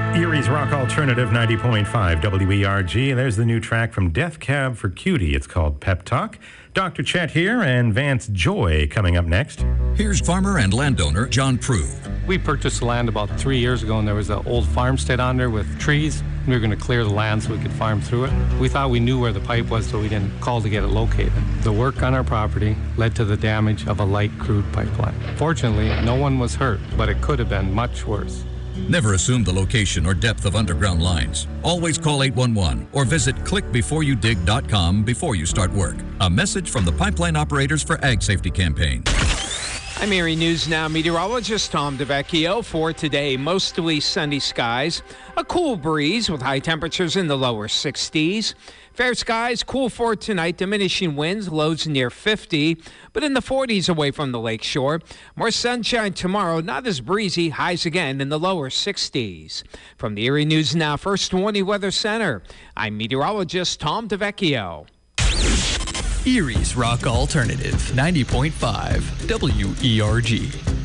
Erie's Rock Alternative 90.5 WERG. There's the new track from Death Cab for Cutie. It's called Pep Talk. Dr. Chet here and Vance Joy coming up next. Here's farmer and landowner John Prue. We purchased the land about 3 years ago, and there was an old farmstead on there with trees. We were going to clear the land so we could farm through it. We thought we knew where the pipe was, so we didn't call to get it located. The work on our property led to the damage of a light crude pipeline. Fortunately, no one was hurt, but it could have been much worse. Never assume the location or depth of underground lines. Always call 811 or visit clickbeforeyoudig.com before you start work. A message from the Pipeline Operators for Ag Safety Campaign. I'm Erie News Now meteorologist Tom DeVecchio. For today, mostly sunny skies, a cool breeze with high temperatures in the lower 60s. Fair skies, cool for tonight, diminishing winds, lows near 50, but in the 40s away from the lakeshore. More sunshine tomorrow, not as breezy, highs again in the lower 60s. From the Erie News Now First Warning Weather Center, I'm meteorologist Tom DeVecchio. Erie's Rock Alternative 90.5 WERG.